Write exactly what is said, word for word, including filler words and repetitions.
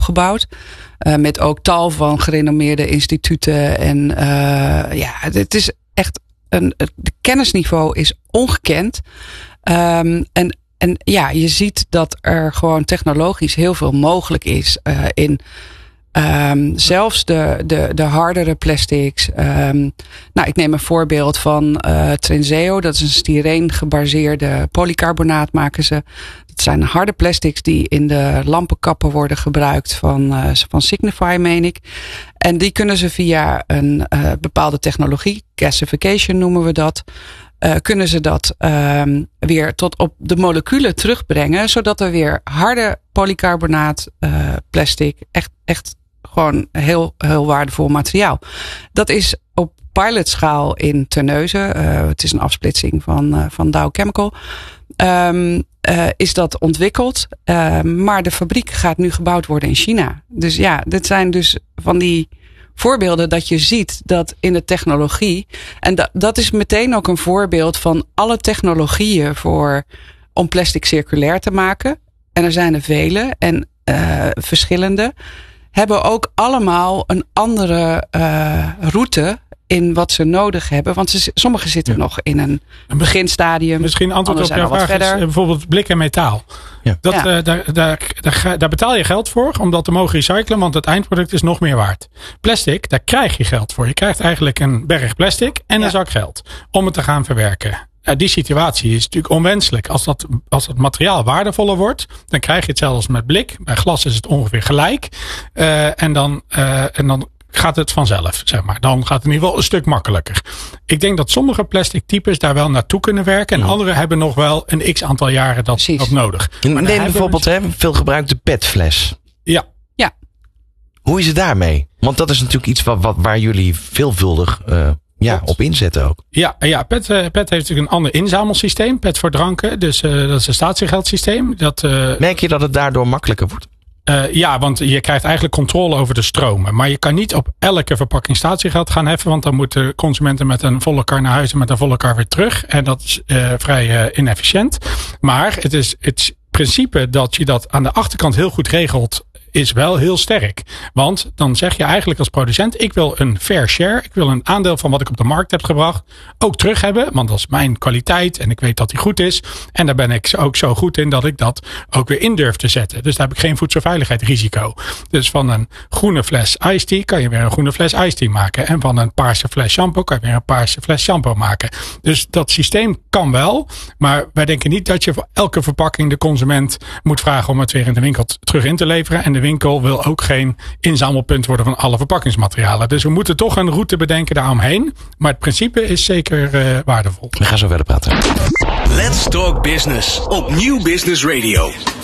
opgebouwd. Uh, met ook tal van gerenommeerde instituten. En uh, ja, het is echt een, het kennisniveau is ongekend. Um, en, en ja, je ziet dat er gewoon technologisch heel veel mogelijk is uh, in Um, zelfs de, de, de hardere plastics. Um, nou, ik neem een voorbeeld van uh, Trenseo. Dat is een styreen gebaseerde polycarbonaat maken ze. Dat zijn harde plastics die in de lampenkappen worden gebruikt van, uh, van Signify, meen ik. En die kunnen ze via een uh, bepaalde technologie, gasification noemen we dat, Uh, kunnen ze dat um, weer tot op de moleculen terugbrengen, zodat er weer harde polycarbonaat uh, plastic, echt, echt gewoon heel, heel waardevol materiaal. Dat is op pilotschaal in Terneuzen. Uh, het is een afsplitsing van, uh, van Dow Chemical. Um, uh, is dat ontwikkeld. Uh, maar de fabriek gaat nu gebouwd worden in China. Dus ja, dit zijn dus van die voorbeelden dat je ziet dat in de technologie. En dat, dat is meteen ook een voorbeeld van alle technologieën voor om plastic circulair te maken. En er zijn er vele en uh, verschillende. Hebben ook allemaal een andere uh, route in wat ze nodig hebben. Want ze, sommigen zitten ja. nog in een beginstadium. Misschien antwoord op jouw vraag is bijvoorbeeld blik en metaal. Ja. Dat, ja. Uh, daar, daar, daar, daar betaal je geld voor om dat te mogen recyclen, want het eindproduct is nog meer waard. Plastic, daar krijg je geld voor. Je krijgt eigenlijk een berg plastic en ja. een zak geld om het te gaan verwerken. Uh, die situatie is natuurlijk onwenselijk. Als dat, als het materiaal waardevoller wordt, dan krijg je het zelfs met blik. Bij glas is het ongeveer gelijk. Uh, en, dan, uh, en dan gaat het vanzelf, zeg maar. Dan gaat het in ieder geval een stuk makkelijker. Ik denk dat sommige plastic types daar wel naartoe kunnen werken. En ja. andere hebben nog wel een x aantal jaren dat, dat nodig. Maar neem bijvoorbeeld hè, veel gebruikte petfles. Ja. ja. Hoe is het daarmee? Want dat is natuurlijk iets wat, wat, waar jullie veelvuldig uh, ja, op inzetten ook. Ja, ja PET, uh, PET heeft natuurlijk een ander inzamelsysteem. PET voor dranken. Dus uh, dat is een statiegeldsysteem. Dat, uh, Merk je dat het daardoor makkelijker wordt? Uh, ja, want je krijgt eigenlijk controle over de stromen. Maar je kan niet op elke verpakking statiegeld gaan heffen. Want dan moeten consumenten met een volle kar naar huis en met een volle kar weer terug. En dat is uh, vrij uh, inefficiënt. Maar het is het principe dat je dat aan de achterkant heel goed regelt, is wel heel sterk. Want dan zeg je eigenlijk als producent, ik wil een fair share. Ik wil een aandeel van wat ik op de markt heb gebracht ook terug hebben. Want dat is mijn kwaliteit en ik weet dat die goed is. En daar ben ik ook zo goed in dat ik dat ook weer in durf te zetten. Dus daar heb ik geen voedselveiligheidrisico. Dus van een groene fles iced tea kan je weer een groene fles iced tea maken. En van een paarse fles shampoo kan je weer een paarse fles shampoo maken. Dus dat systeem kan wel. Maar wij denken niet dat je voor elke verpakking de consument moet vragen om het weer in de winkel terug in te leveren. En de winkel wil ook geen inzamelpunt worden van alle verpakkingsmaterialen. Dus we moeten toch een route bedenken daaromheen. Maar het principe is zeker uh, waardevol. We gaan zo verder praten. Let's Talk Business op Nieuw Business Radio.